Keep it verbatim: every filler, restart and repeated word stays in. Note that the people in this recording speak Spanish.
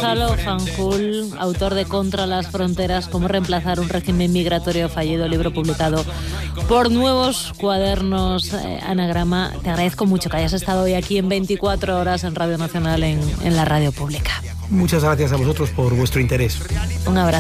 Gonzalo Fanjul, autor de Contra las fronteras, cómo reemplazar un régimen migratorio fallido, libro publicado por Nuevos Cuadernos eh, Anagrama. Te agradezco mucho que hayas estado hoy aquí en veinticuatro horas en Radio Nacional, en, en la radio pública. Muchas gracias a vosotros por vuestro interés. Un abrazo.